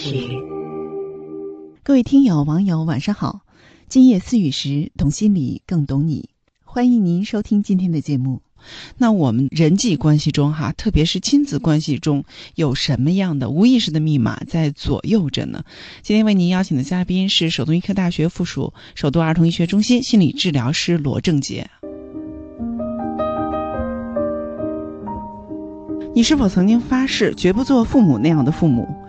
曲。 各位听友网友晚上好，今夜私语时，懂心理更懂你，欢迎您收听今天的节目。那我们人际关系中特别是亲子关系中，有什么样的无意识的密码在左右着呢？今天为您邀请的嘉宾是首都医科大学附属首都儿童医学中心心理治疗师罗正杰。你是否曾经发誓绝不做父母那样的父母？